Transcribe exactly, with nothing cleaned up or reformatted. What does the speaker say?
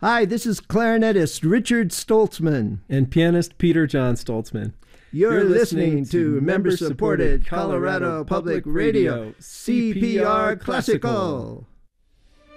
Hi, this is clarinetist Richard Stoltzman. And pianist Peter John Stoltzman. You're, You're listening, listening to to member-supported member-supported Colorado Colorado Public Public Radio, Radio, C P R C P R Classical. Classical.